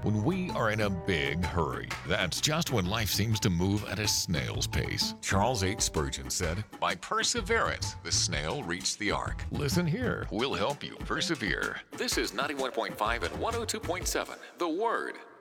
When we are in a big hurry, that's just when life seems to move at a snail's pace. Charles H. Spurgeon said, "By perseverance, the snail reached the ark." Listen here, we'll help you persevere. This is 91.5 and 102.7, The Word.